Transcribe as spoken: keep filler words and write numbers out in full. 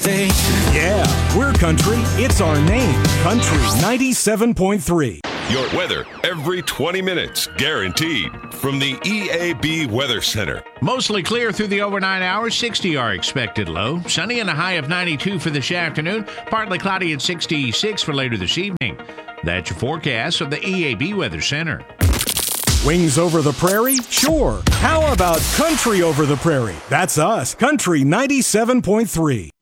Yeah, we're country. It's our name. Country ninety-seven point three. Your weather every twenty minutes, guaranteed. From the E A B Weather Center. Mostly clear through the overnight hours. sixty our expected low. Sunny and a high of ninety-two for this afternoon. Partly cloudy at sixty-six for later this evening. That's your forecast of the E A B Weather Center. Wings over the prairie? Sure. How about country over the prairie? That's us. Country ninety-seven point three.